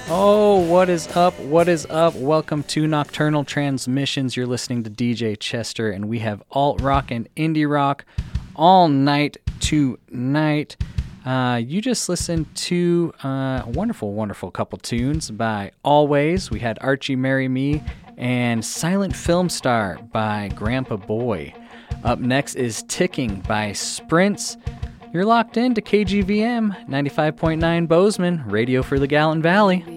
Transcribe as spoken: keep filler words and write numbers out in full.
Oh, what is up? What is up? Welcome to Nocturnal Transmissions. You're listening to D J Chester, and we have alt rock and indie rock all night tonight. Uh, you just listened to uh, a wonderful, wonderful couple tunes by Always. We had Archie Marry Me and Silent Film Star by Grandpa Boy. Up next is Ticking by Sprints. You're locked in to K G V M ninety-five point nine Bozeman, radio for the Gallatin Valley.